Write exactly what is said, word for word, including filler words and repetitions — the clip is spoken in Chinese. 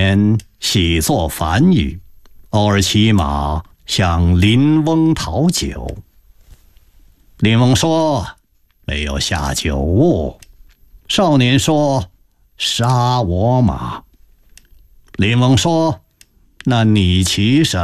年喜作繁语，偶尔骑马向邻翁讨酒。邻翁说没有下酒物，少年说杀我马。邻翁说那你骑什